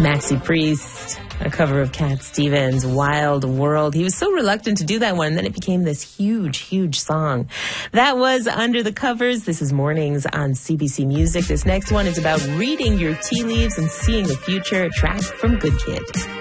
Maxi Priest, a cover of Cat Stevens' Wild World. He was so reluctant to do that one, and then it became this huge, huge song. That was Under the Covers. This is Mornings on CBC Music. This next one is about reading your tea leaves and seeing the future, a track from Good Kid.